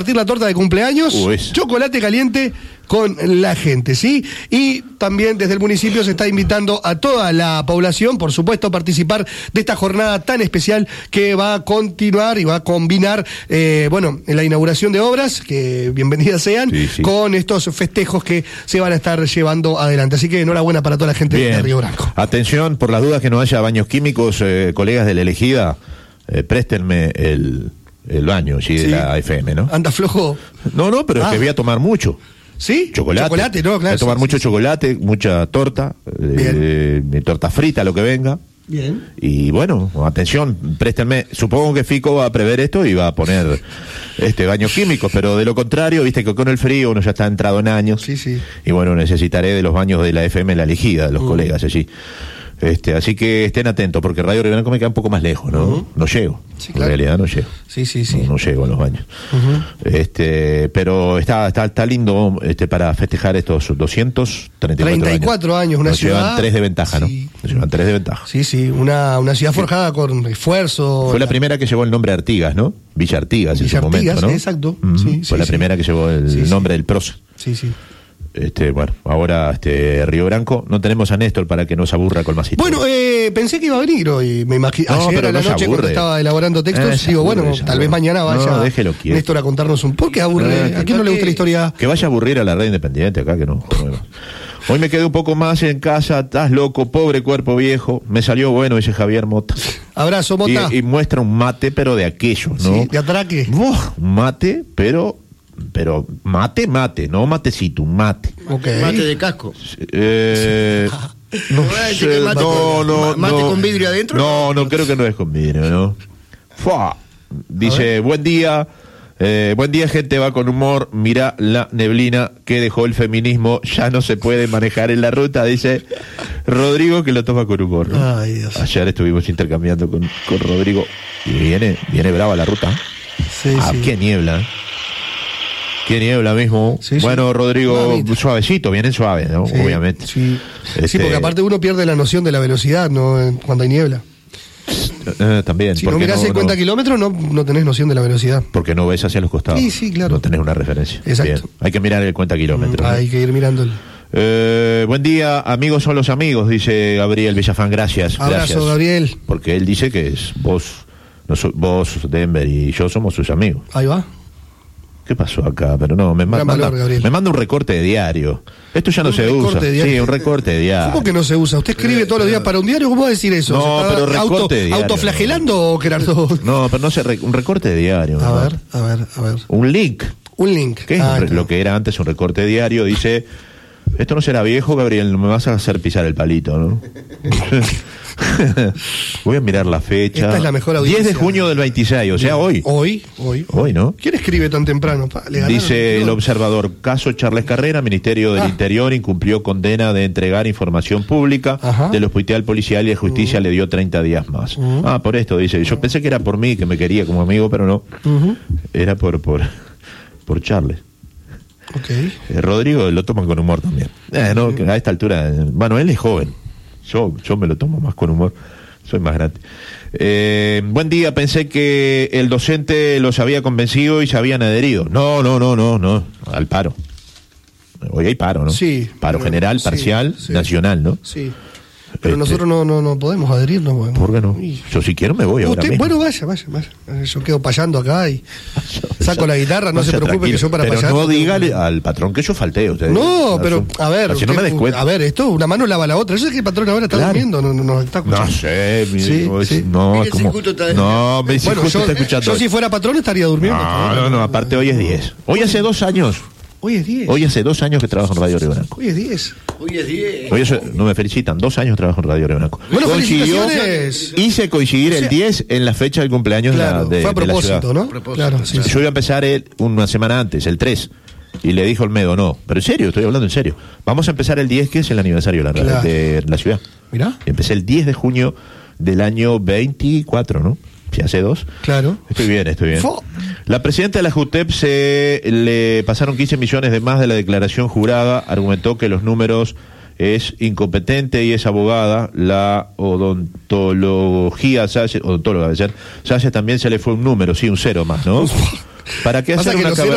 compartir la torta de cumpleaños, chocolate caliente con la gente, ¿sí? Y también desde el municipio se está invitando a toda la población, por supuesto, a participar de esta jornada tan especial que va a continuar y va a combinar, en la inauguración de obras, que bienvenidas sean, con estos festejos que se van a estar llevando adelante. Así que enhorabuena para toda la gente de Río Branco. Atención, por las dudas que no haya baños químicos, colegas de la Elegida, préstenme el baño, de la FM, ¿no? ¿Anda flojo? No, pero es que voy a tomar mucho. ¿Sí? Chocolate, no, claro. Voy a tomar mucho chocolate, mucha torta, torta frita, lo que venga. Bien. Y bueno, atención, préstenme. Supongo que Fico va a prever esto y va a poner baños químicos, pero de lo contrario, viste que con el frío uno ya está entrado en años. Sí. Y bueno, necesitaré de los baños de la FM La Elegida, de los colegas allí. Así que estén atentos, porque Radio Río Branco me queda un poco más lejos, ¿no? No llego. Sí, claro. En realidad no llego. Sí. No llego a los baños. Pero está lindo para festejar estos 34 años, una ciudad. Nos llevan 3 de ventaja, ¿no? Nos llevan 3 de ventaja. Sí, una ciudad forjada con esfuerzo. Fue la primera que llevó el nombre Artigas, ¿no? Villa Artigas en su momento, ¿no? Exacto. Fue la primera que llevó el nombre del prócer. Sí. Ahora Río Branco, no tenemos a Néstor para que nos aburra con más historias. Bueno, pensé que iba a venir hoy, me imagino. No, ayer pero a la noche cuando estaba elaborando textos, digo, tal vez mañana vaya Néstor a contarnos un poco. ¿Qué aburre? ¿A quién no le gusta la historia? Que vaya a aburrir a la red independiente acá, que no. Hoy me quedé un poco más en casa, estás loco, pobre cuerpo viejo. Me salió bueno, dice Javier Mota. Abrazo, Mota. Y muestra un mate, pero de aquellos, ¿no? Sí, de atraque. Un mate, pero mate, no matecito, un mate. Okay. Mate de casco. Mate con vidrio adentro. No, creo que no es con vidrio, ¿no? Dice, buen día, gente, va con humor. Mira la neblina que dejó el feminismo, ya no se puede manejar en la ruta, dice Rodrigo, que lo toma con humor, ¿no? Ay, Dios. Ayer estuvimos intercambiando con Rodrigo y viene brava la ruta. Sí. Qué niebla, Qué niebla mismo. Sí. Bueno, Rodrigo, suavecito, vienen suaves, ¿no? Obviamente. Sí, porque aparte uno pierde la noción de la velocidad, ¿no? Cuando hay niebla. También. Si no mirás 50 kilómetros, no tenés noción de la velocidad. Porque no ves hacia los costados. Sí, claro. No tenés una referencia. Exacto. Bien. Hay que mirar el cuenta kilómetros. Hay que ir mirándolo. Buen día, amigos son los amigos, dice Gabriel Villafán. Gracias. Abrazo, Gabriel. Porque él dice que es vos, Denver y yo somos sus amigos. Ahí va. ¿Qué pasó acá? Pero no, me manda un recorte de diario. Esto ya no se usa. Sí, un recorte de diario. ¿Cómo que no se usa? ¿Usted escribe todos los días para un diario? ¿Cómo va a decir eso? No, pero recorte de diario. ¿Autoflagelando, Gerardo? No, pero no sé, un recorte de diario. A ver. Un link. ¿Qué es lo que era antes un recorte de diario? Dice, esto no será viejo, Gabriel, no me vas a hacer pisar el palito, ¿no? Voy a mirar la fecha. Esta es la mejor audiencia. 10 de junio del 26, o sea, hoy. Hoy, ¿no? ¿Quién escribe tan temprano? Dice el observador, caso Charles Carrera, Ministerio del Interior incumplió condena de entregar información pública del hospital policial y de justicia le dio 30 días más. Por esto, dice. Yo pensé que era por mí, que me quería como amigo, pero no. Era por Charles. Okay. Rodrigo lo toma con humor también. No, a esta altura, bueno, él es joven. Yo me lo tomo más con humor. Soy más grande. Buen día, pensé que el docente los había convencido y se habían adherido. No. Al paro. Hoy hay paro, ¿no? Sí. Paro general, parcial, nacional, ¿no? Sí. Pero nosotros no podemos adherirnos. Bueno. ¿Por qué no? Yo si quiero me voy ahora mismo. Bueno, vaya. Yo quedo payando acá y saco la guitarra, no se preocupe que yo para payar. Pero no dígale al patrón que yo falté. No, pero a ver. Si no me descuento. A ver, esto una mano lava la otra. Eso es que el patrón ahora está durmiendo, no está escuchando. No sé, sí. No, es como. No, me bueno, justo está escuchando. Yo si fuera patrón estaría durmiendo. No, aparte hoy es 10. Hoy hace 2 años. Hoy es 10. Hoy hace 2 años que trabajo en Radio Río Branco. Hoy es 10. Hoy no me felicitan, 2 años trabajo en Radio Río Branco. Bueno, felicitaciones. Hice coincidir el 10 en la fecha del cumpleaños de la ciudad. Fue a propósito, ¿no? Claro, sí. Yo iba a empezar una semana antes, el 3. Y le dijo Olmedo, no. Pero en serio, estoy hablando en serio. Vamos a empezar el 10, que es el aniversario de la ciudad. Mirá. Empecé el 10 de junio del año 24, ¿no? Si hace 2. Claro. Estoy bien. La presidenta de la JUTEP se le pasaron 15 millones de más de la declaración jurada. Argumentó que los números es incompetente y es abogada. La odontóloga Salles también se le fue un número, sí, un 0 más, ¿no? ¿Para qué hacer una